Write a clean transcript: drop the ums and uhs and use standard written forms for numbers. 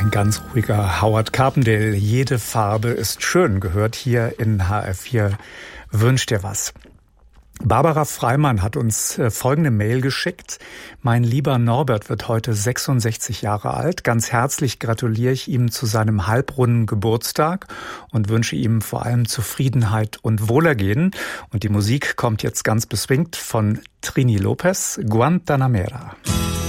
Ein ganz ruhiger Howard Carpendale. Jede Farbe ist schön, gehört hier in HR4 Wünsch dir was. Barbara Freimann hat uns folgende Mail geschickt. Mein lieber Norbert wird heute 66 Jahre alt. Ganz herzlich gratuliere ich ihm zu seinem halbrunden Geburtstag und wünsche ihm vor allem Zufriedenheit und Wohlergehen. Und die Musik kommt jetzt ganz beswingt von Trini Lopez, Guantanamera.